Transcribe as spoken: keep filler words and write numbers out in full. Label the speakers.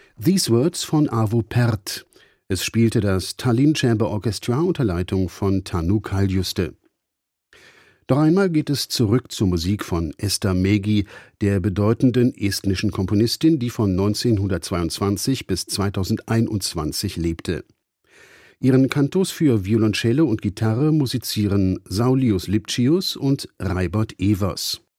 Speaker 1: These Words von Arvo Pärt. Es spielte das Tallinn Chamber Orchestra unter Leitung von Tanu Kaljuste. Doch einmal geht es zurück zur Musik von Ester Mägi, der bedeutenden estnischen Komponistin, die von neunzehnhundertzweiundzwanzig bis zweitausendeinundzwanzig lebte. Ihren Kantos für Violoncello und Gitarre musizieren Saulius Lipcius und Raibert Evers.